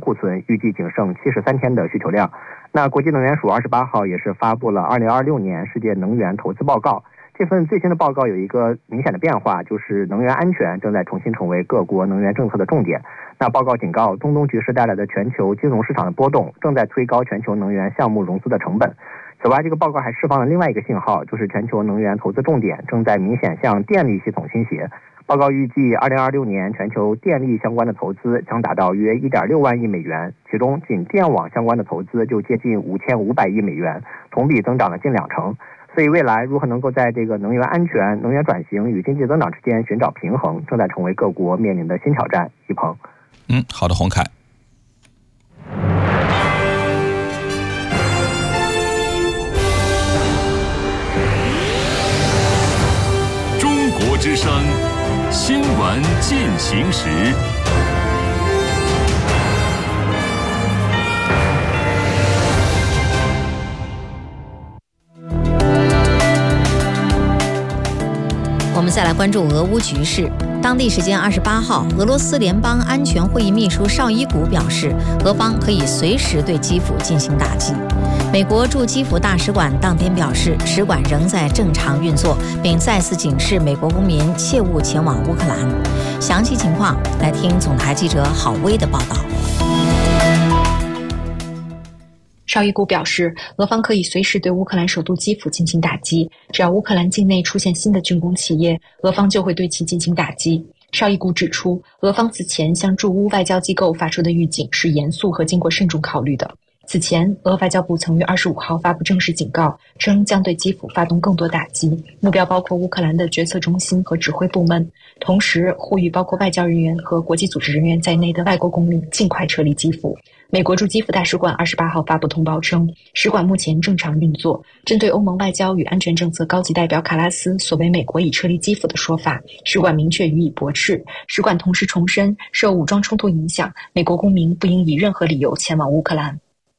库存，预计仅剩73天的需求量。那国际能源署28号也是发布了2026年世界能源投资报告。这份最新的报告有一个明显的变化，就是能源安全正在重新成为各国能源政策的重点。那报告警告，中东局势带来的全球金融市场的波动正在推高全球能源项目融资的成本。此外，这个报告还释放了另外一个信号，就是全球能源投资重点正在明显向电力系统倾斜。报告预计2026年全球电力相关的投资将达到约 1.6 万亿美元，其中仅电网相关的投资就接近5500亿美元，同比增长了近20%。所以未来如何能够在这个能源安全、能源转型与经济增长之间寻找平衡，正在成为各国面临的新挑战。一鹏， 好的，洪凯。 中国之声新闻进行时。 我们再来关注俄乌局势。当地时间28号，俄罗斯联邦安全会议秘书绍伊古表示，俄方可以随时对基辅进行打击。美国驻基辅大使馆当天表示，使馆仍在正常运作，并再次警示美国公民切勿前往乌克兰。详细情况来听总台记者郝薇的报道。 绍伊古表示，俄方可以随时对乌克兰首都基辅进行打击，只要乌克兰境内出现新的军工企业，俄方就会对其进行打击。绍伊古指出，俄方此前向驻乌外交机构发出的预警是严肃和经过慎重考虑的。此前，俄外交部曾于25号发布正式警告，称将对基辅发动更多打击，目标包括乌克兰的决策中心和指挥部门，同时呼吁包括外交人员和国际组织人员在内的外国公民尽快撤离基辅。美国驻基辅大使馆28号发布通报称，使馆目前正常运作。针对欧盟外交与安全政策高级代表卡拉斯所谓美国已撤离基辅的说法，使馆明确予以驳斥。使馆同时重申，受武装冲突影响，美国公民不应以任何理由前往乌克兰。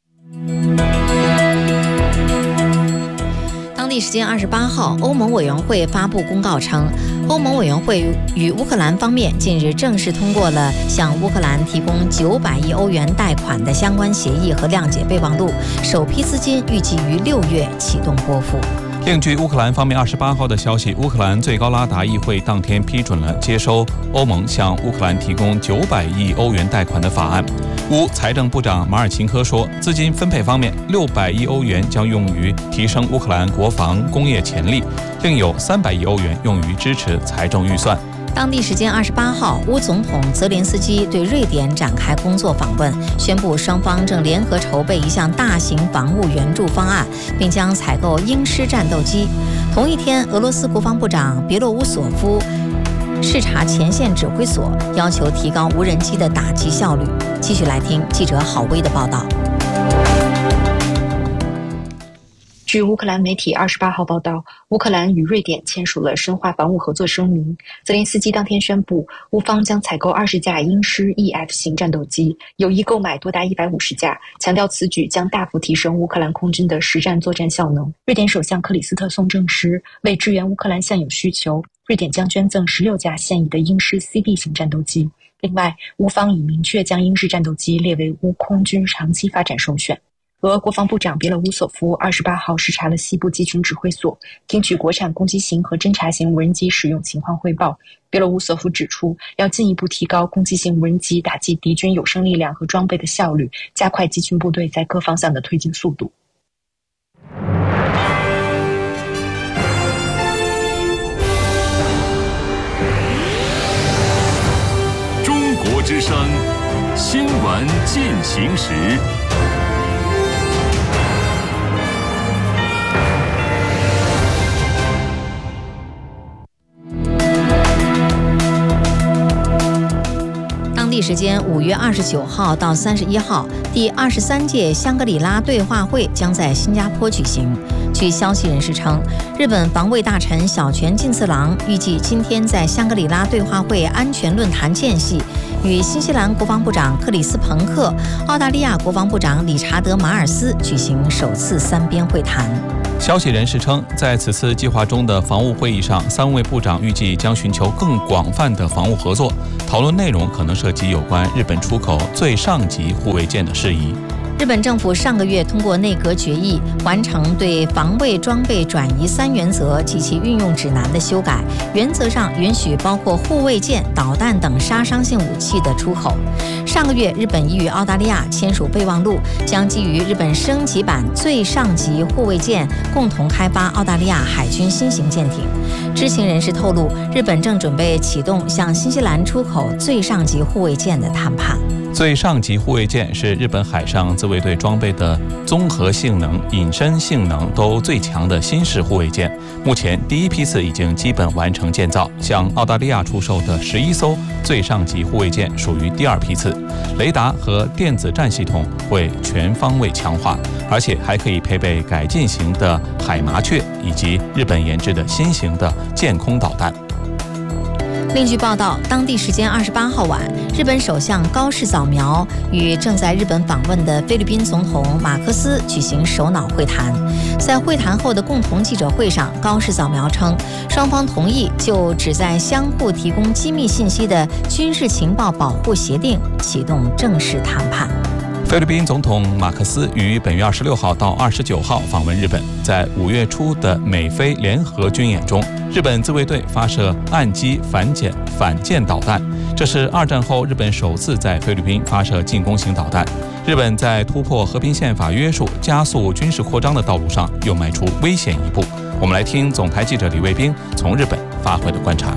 当地时间28号，欧盟委员会发布公告称，欧盟委员会与乌克兰方面近日正式通过了向乌克兰提供900亿欧元贷款的相关协议和谅解备忘录，首批资金预计于6月启动拨付。 另据乌克兰方面28号的消息，乌克兰最高拉达议会当天批准了接收欧盟向乌克兰提供900亿欧元贷款的法案。乌财政部长马尔钦科说，资金分配方面，600亿欧元将用于提升乌克兰国防工业潜力，另有300亿欧元用于支持财政预算。 当地时间28号，乌总统泽连斯基对瑞典展开工作访问，宣布双方正联合筹备一项大型防务援助方案，并将采购鹰狮战斗机。同一天，俄罗斯国防部长别洛乌索夫视察前线指挥所，要求提高无人机的打击效率。继续来听记者郝薇的报道。 据乌克兰媒体28号报道，乌克兰与瑞典签署了深化防务合作声明。泽连斯基当天宣布，乌方将采购20架鹰狮 EF 型战斗机，有意购买多达150架，强调此举将大幅提升乌克兰空军的实战作战效能。瑞典首相克里斯特松证实，为支援乌克兰现有需求，瑞典将捐赠16架现役的鹰狮 CD 型战斗机。另外，乌方已明确将鹰狮战斗机列为乌空军长期发展首选。俄国防部长别洛乌索夫28号视察了西部集群指挥所，听取国产攻击型和侦察型无人机使用情况汇报。别洛乌索夫指出，要进一步提高攻击型无人机打击敌军有生力量和装备的效率，加快集群部队在各方向的推进速度。 中国之声新闻进行时。 当地时间5月29号到31号，第23届香格里拉对话会将在新加坡举行。据消息人士称，日本防卫大臣小泉进次郎预计今天在香格里拉对话会安全论坛间隙，与新西兰国防部长克里斯彭克、澳大利亚国防部长理查德马尔斯举行首次3边会谈。 消息人士称，在此次计划中的防务会议上，3位部长预计将寻求更广泛的防务合作，讨论内容可能涉及有关日本出口最上级护卫舰的事宜。 日本政府上个月通过内阁决议，完成对防卫装备转移3原则及其运用指南的修改，原则上允许包括护卫舰、导弹等杀伤性武器的出口。上个月，日本已与澳大利亚签署备忘录，将基于日本升级版最上级护卫舰，共同开发澳大利亚海军新型舰艇。知情人士透露，日本正准备启动向新西兰出口最上级护卫舰的谈判。 最上级护卫舰是日本海上自卫队装备的综合性能、隐身性能都最强的新式护卫舰。目前第一批次已经基本完成建造，向澳大利亚出售的11艘最上级护卫舰属于第2批次。雷达和电子战系统会全方位强化，而且还可以配备改进型的海麻雀以及日本研制的新型的舰空导弹。 另据报道，当地时间28号晚，日本首相高市早苗与正在日本访问的菲律宾总统马克思举行首脑会谈。在会谈后的共同记者会上，高市早苗称，双方同意就旨在相互提供机密信息的军事情报保护协定启动正式谈判。 菲律宾总统马克思于本月26号到29号访问日本。在5月初的美菲联合军演中，日本自卫队发射岸基反舰导弹，这是2战后日本首次在菲律宾发射进攻型导弹。日本在突破和平宪法约束、加速军事扩张的道路上又迈出危险一步。我们来听总台记者李卫兵从日本发回的观察。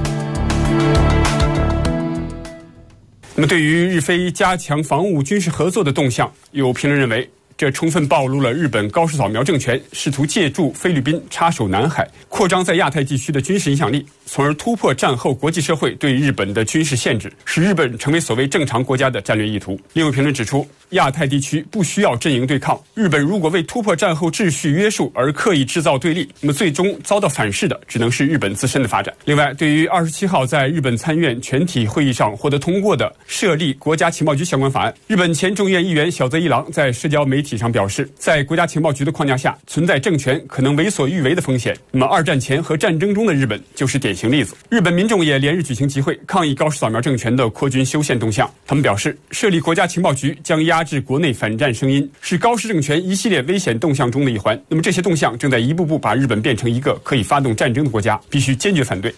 那么，对于日菲加强防务军事合作的动向，有评论认为，这充分暴露了日本高市早苗政权试图借助菲律宾插手南海，扩张在亚太地区的军事影响力，从而突破战后国际社会对日本的军事限制，使日本成为所谓正常国家的战略意图。另有评论指出，亚太地区不需要阵营对抗，日本如果为突破战后秩序约束而刻意制造对立，那么最终遭到反噬的只能是日本自身的发展。另外，对于27号在日本参院全体会议上获得通过的设立国家情报局相关法案，日本前众议院议员小泽一郎在社交媒体上表示，在国家情报局的框架下，存在政权可能为所欲为的风险。那么2战前和战争中的日本就是典型例子。日本民众也连日举行集会，抗议高市早苗政权的扩军修宪动向。他们表示，设立国家情报局将压制国内反战声音，是高市政权一系列危险动向中的一环。那么这些动向正在一步步把日本变成一个可以发动战争的国家，必须坚决反对。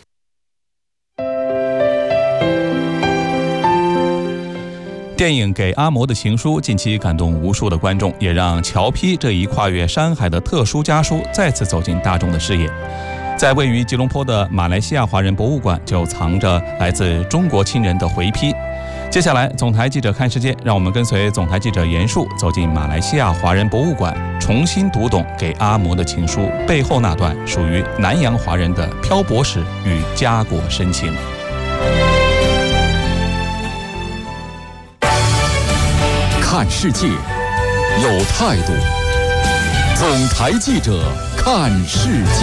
电影《给阿嬷的情书》近期感动无数的观众，也让侨批这一跨越山海的特殊家书再次走进大众的视野。在位于吉隆坡的马来西亚华人博物馆，就藏着来自中国亲人的回批。接下来，总台记者看世界，让我们跟随总台记者严树走进马来西亚华人博物馆，重新读懂《给阿嬷的情书》背后那段属于南洋华人的漂泊史与家国深情。 看世界，有态度。总台记者看世界。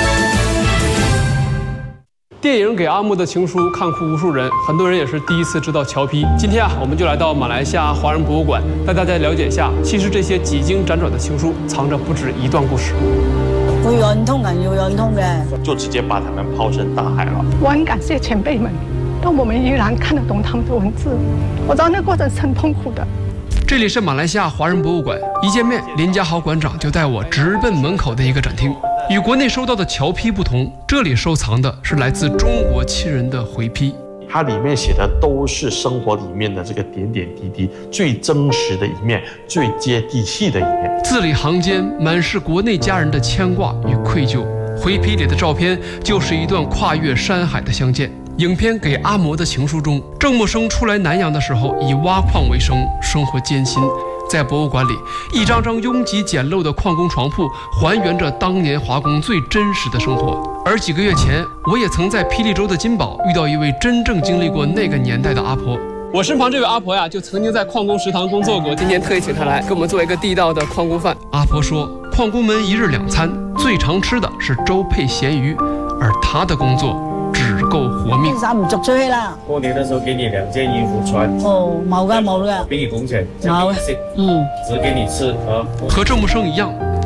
电影《给阿嬷的情书》看哭无数人，很多人也是第一次知道侨批。今天我们就来到马来西亚华人博物馆，带大家了解一下，其实这些几经辗转的情书，藏着不止一段故事。 會運通人要運通嘅， 就直接把他們拋身大海了。 我很感謝前輩們，讓我們依然看得懂他們的文字。我知道那過程是很痛苦的。 这里是马来西亚华人博物馆，一见面，林家豪馆长就带我直奔门口的一个展厅。与国内收到的侨批不同，这里收藏的是来自中国亲人的回批。 它里面写的都是生活里面的这个点点滴滴，最真实的一面，最接地气的一面。 字里行间满是国内家人的牵挂与愧疚。回批里的照片就是一段跨越山海的相见。影片《给阿嬷的情书》中，郑默生初来南洋的时候以挖矿为生，生活艰辛。在博物馆里，一张张拥挤简陋的矿工床铺还原着当年华工最真实的生活。而几个月前，我也曾在霹雳州的金宝遇到一位真正经历过那个年代的阿婆。我身旁这位阿婆呀，就曾经在矿工食堂工作过，今天特意请她来给我们做一个地道的矿工饭。阿婆说，矿工们1日2餐，最常吃的是粥配咸鱼，而她的工作只够活命。 衫唔續出去啦。 過年的時候給你2件衣服穿。 哦，冇㗎冇㗎。 給你工錢， 冇。 只給你吃。 和鄭默生一樣，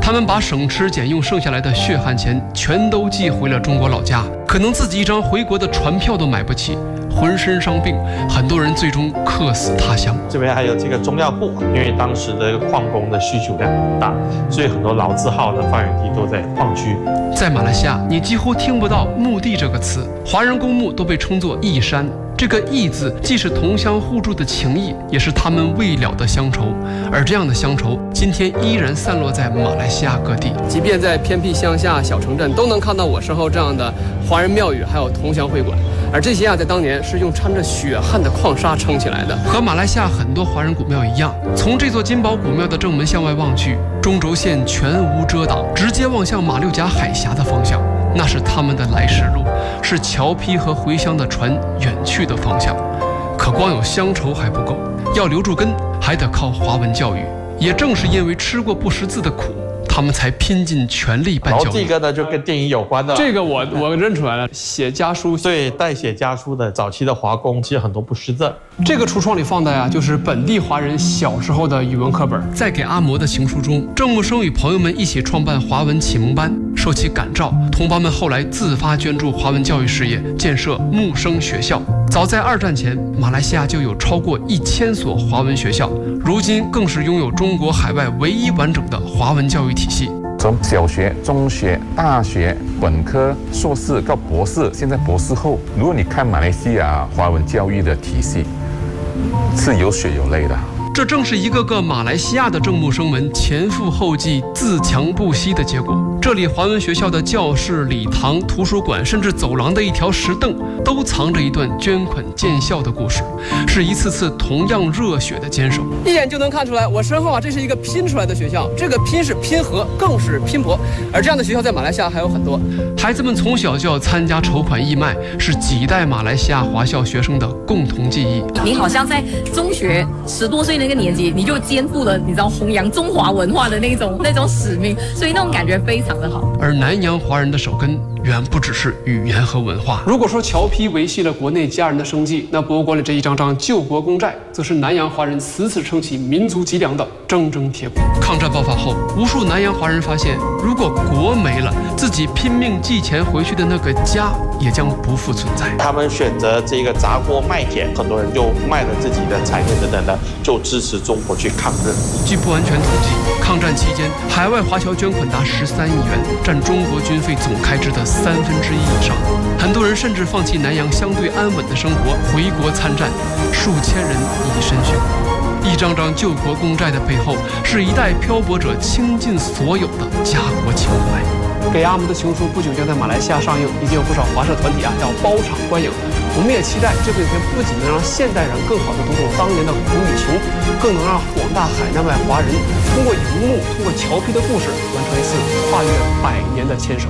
他们把省吃俭用剩下来的血汗钱全都寄回了中国老家，可能自己一张回国的船票都买不起，浑身伤病，很多人最终客死他乡。 这边还有这个中药库，因为当时的矿工的需求量很大，所以很多老字号的发源地都在矿区。 在马来西亚，你几乎听不到墓地这个词，华人公墓都被称作义山。这个义字既是同乡互助的情谊，也是他们未了的乡愁。而这样的乡愁，今天依然散落在马来西亚各地。即便在偏僻乡下小城镇，都能看到我身后这样的华人庙宇，还有同乡会馆。而这些在当年是用掺着血汗的矿砂撑起来的。和马来西亚很多华人古庙一样，从这座金宝古庙的正门向外望去，中轴线全无遮挡，直接望向马六甲海峡的方向。那是他们的来时路，是侨批和回乡的船远去的方向。可光有乡愁还不够，要留住根，还得靠华文教育。也正是因为吃过不识字的苦，他们才拼尽全力办教育。 然后这个呢，就跟电影有关的。 这个我认出来了，写家书。 对，代写家书的早期的华工，其实很多不识字。 这个橱窗里放的呀，就是本地华人小时候的语文课本。在给阿嬷的情书中，郑木生与朋友们一起创办华文启蒙班，受其感召，同胞们后来自发捐助华文教育事业，建设木生学校。早在2战前，马来西亚就有超过1000所华文学校，如今更是拥有中国海外唯一完整的华文教育体系。 从小学、中学、大学、本科、硕士到博士，现在博士后，如果你看马来西亚华文教育的体系，是有血有泪的。 这正是一个个马来西亚的郑木生们前赴后继、自强不息的结果。这里华文学校的教室、礼堂、图书馆，甚至走廊的一条石凳，都藏着一段捐款建校的故事，是一次次同样热血的坚守。一眼就能看出来，我身后这是一个拼出来的学校，这个拼是拼合，更是拼搏。而这样的学校在马来西亚还有很多。孩子们从小就要参加筹款义卖，是几代马来西亚华校学生的共同记忆。 你好像在中学10多岁那个年纪，你就肩负了你知道弘扬中华文化的那种使命，所以那种感觉非常的好。 而南洋华人的手根远不只是语言和文化。如果说侨批维系了国内家人的生计，那博物馆里这一张张救国公债，则是南洋华人死死撑起民族脊梁的铮铮铁骨。抗战爆发后，无数南洋华人发现，如果国没了，自己拼命寄钱回去的那个家也将不复存在。 他们选择这个砸锅卖铁，很多人就卖了自己的产业等等的，就支持中国去抗日。 据不完全统计，抗战期间海外华侨捐款达13亿元，占中国军费总开支的1/3以上。很多人甚至放弃南洋相对安稳的生活，回国参战，数千人以身殉国。一张张救国公债的背后，是一代漂泊者倾尽所有的家国情怀。给阿嬷的情书不久将在马来西亚上映，已经有不少华社团体要包场观影。我们也期待这部影片不仅能让现代人更好地读懂当年的苦与穷，更能让广大海内外华人通过游牧、通过侨批的故事，完成一次跨越100年的牵手。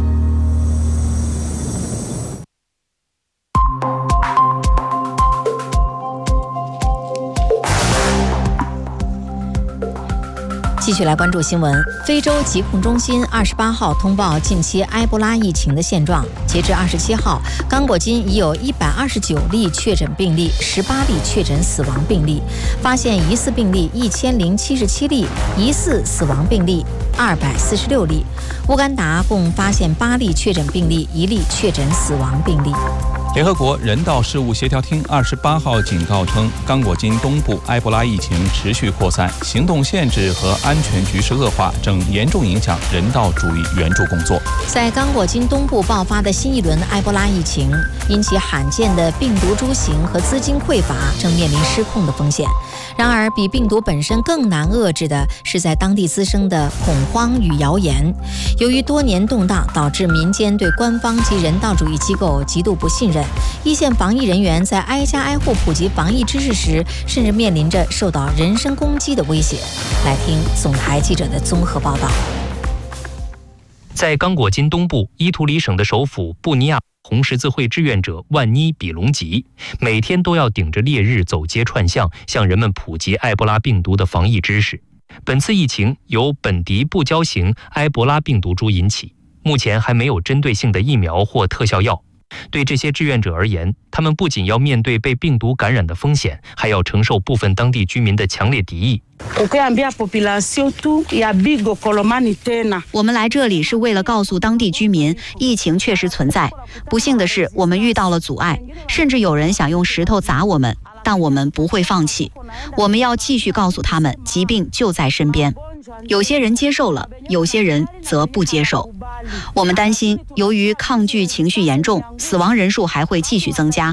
继续来关注新闻。非洲疾控中心28号通报近期埃博拉疫情的现状。截至27号，刚果金已有129例确诊病例，18例确诊死亡病例，发现疑似病例1077例，疑似死亡病例246例。乌干达共发现8例确诊病例，1例确诊死亡病例。 联合国人道事务协调厅28号警告称，刚果金东部埃博拉疫情持续扩散，行动限制和安全局势恶化，正严重影响人道主义援助工作。 在刚果金东部爆发的新一轮埃博拉疫情，因其罕见的病毒株型和资金匮乏，正面临失控的风险。然而，比病毒本身更难遏制的是在当地滋生的恐慌与谣言。由于多年动荡，导致民间对官方及人道主义机构极度不信任。一线防疫人员在挨家挨户普及防疫知识时，甚至面临着受到人身攻击的威胁。来听总台记者的综合报道。 在刚果金东部伊图里省的首府布尼亚，红十字会志愿者万妮比隆吉每天都要顶着烈日走街串巷，向人们普及埃博拉病毒的防疫知识。本次疫情由本迪布胶型埃博拉病毒株引起，目前还没有针对性的疫苗或特效药。 对这些志愿者而言，他们不仅要面对被病毒感染的风险，还要承受部分当地居民的强烈敌意。 我们来这里是为了告诉当地居民，疫情确实存在。不幸的是，我们遇到了阻碍，甚至有人想用石头砸我们，但我们不会放弃。我们要继续告诉他们，疾病就在身边。有些人接受了，有些人则不接受。我们担心，由于抗拒情绪严重，死亡人数还会继续增加。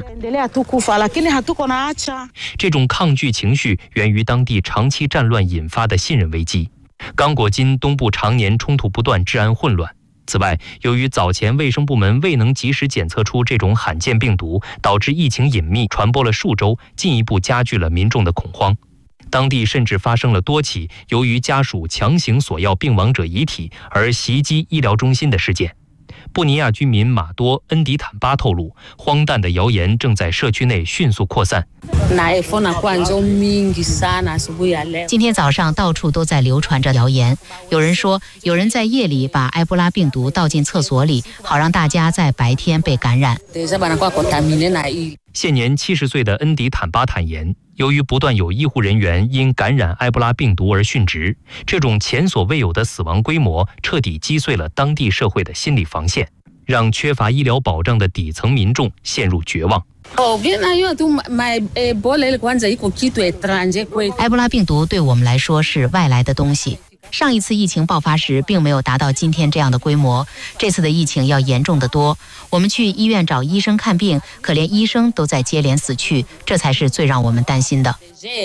这种抗拒情绪源于当地长期战乱引发的信任危机。刚果金东部常年冲突不断，治安混乱。此外，由于早前卫生部门未能及时检测出这种罕见病毒，导致疫情隐秘传播了数周，进一步加剧了民众的恐慌。当地甚至发生了多起由于家属强行索要病亡者遗体而袭击医疗中心的事件。布尼亚居民马多恩迪坦巴透露，荒诞的谣言正在社区内迅速扩散。 今天早上到处都在流传着谣言，有人说有人在夜里把埃博拉病毒倒进厕所里，好让大家在白天被感染。 现年70岁的恩迪坦巴坦言，由于不断有医护人员因感染埃博拉病毒而殉职，这种前所未有的死亡规模彻底击碎了当地社会的心理防线，让缺乏医疗保障的底层民众陷入绝望。 埃博拉病毒对我们来说是外来的东西。上一次疫情爆发时并没有达到今天这样的规模，这次的疫情要严重得多。我们去医院找医生看病，可连医生都在接连死去，这才是最让我们担心的。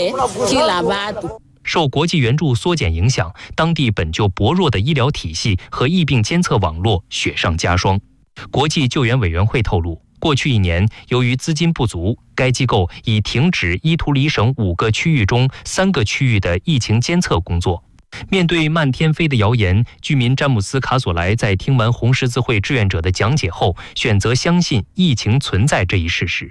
受国际援助缩减影响，当地本就薄弱的医疗体系和疫病监测网络雪上加霜。国际救援委员会透露，过去1年，由于资金不足，该机构已停止伊图里省5个区域中3个区域的疫情监测工作。面对漫天飞的谣言，居民詹姆斯·卡索莱在听完红十字会志愿者的讲解后，选择相信疫情存在这一事实。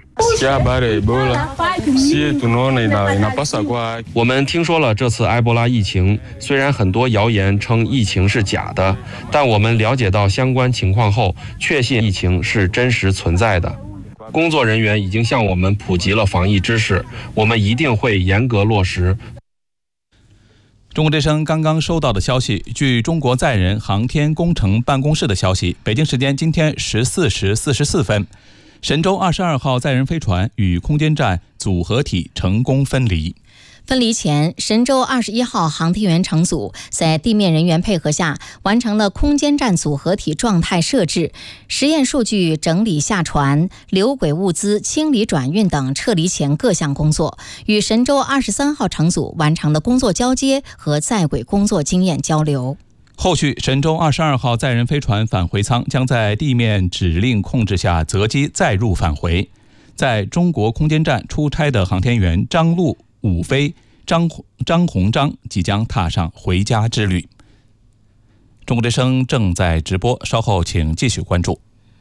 我们听说了这次埃博拉疫情，虽然很多谣言称疫情是假的，但我们了解到相关情况后，确信疫情是真实存在的。工作人员已经向我们普及了防疫知识，我们一定会严格落实。 中国之声刚刚收到的消息，据中国载人航天工程办公室的消息，北京时间今天14时44分，神舟22号载人飞船与空间站组合体成功分离。 分离前，神舟21号航天员乘组在地面人员配合下，完成了空间站组合体状态设置、实验数据整理下传、留轨物资清理转运等撤离前各项工作，与神舟23号乘组完成了工作交接和在轨工作经验交流。 后续，神舟22号载人飞船返回舱将在地面指令控制下择机载入返回。在中国空间站出差的航天员张陆、武飞、张鸿章即将踏上回家之旅。中国之声正在直播，稍后请继续关注。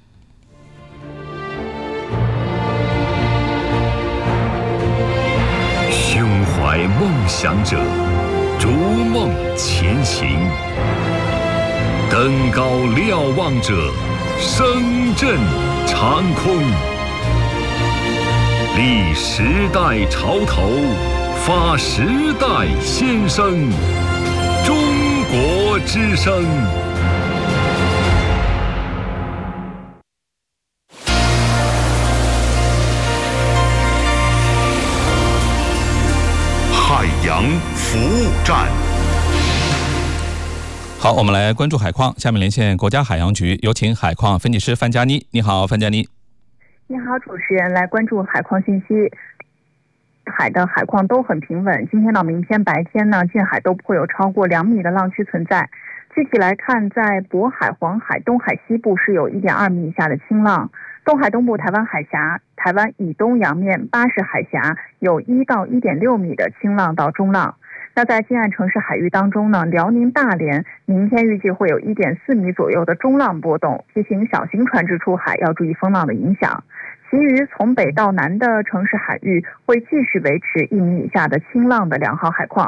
胸怀梦想者，逐梦前行；登高瞭望者，声震长空。立时代潮头，发时代先声。中国之声。海洋服务站。 好，我们来关注海况。下面连线国家海洋局，有请海况分析师范佳妮。你好，范佳妮。 你好，主持人，来关注海况信息。海的海况都很平稳，今天到明天白天呢，近海都不会有超过2米的浪区存在。具体来看，在渤海、黄海、东海西部是有1.2米以下的轻浪，东海东部台湾海峡、台湾以东洋面巴士海峡有1到1.6米的轻浪到中浪。那在近岸城市海域当中呢，辽宁大连明天预计会有1.4米左右的中浪波动，提醒小型船只出海要注意风浪的影响。其余从北到南的城市海域会继续维持1米以下的轻浪的良好海况。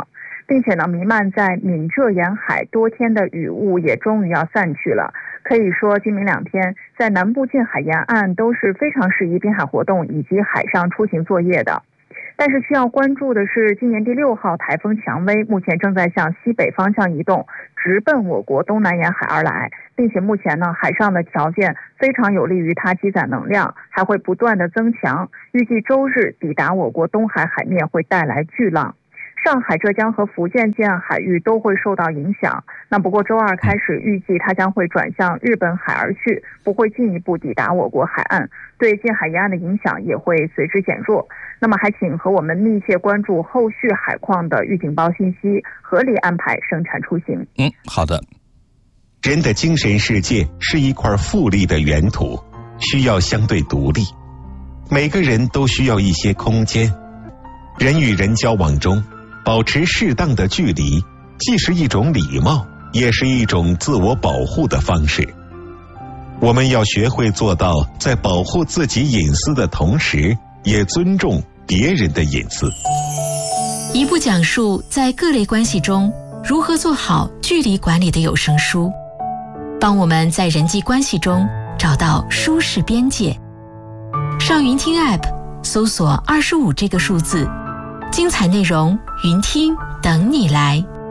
并且呢，弥漫在闽浙沿海多天的雨雾也终于要散去了。可以说，今明2天在南部近海沿岸都是非常适宜滨海活动以及海上出行作业的。但是需要关注的是，今年第6号台风蔷薇目前正在向西北方向移动，直奔我国东南沿海而来，并且目前呢，海上的条件非常有利于它积攒能量，还会不断的增强。预计周日抵达我国东海海面，会带来巨浪。上海、浙江和福建沿岸海域都会受到影响。那不过周二开始，预计它将会转向日本海而去，不会进一步抵达我国海岸，对近海沿岸的影响也会随之减弱。那么还请和我们密切关注后续海况的预警报信息，合理安排生产出行。 好的。 人的精神世界是一块富丽的原土，需要相对独立。每个人都需要一些空间。人与人交往中，保持适当的距离，既是一种礼貌，也是一种自我保护的方式。我们要学会做到在保护自己隐私的同时，也尊重别人的隐私。 一部讲述在各类关系中如何做好距离管理的有声书，帮我们在人际关系中找到舒适边界。上云听 App 搜索25这个数字，精彩内容云听等你来。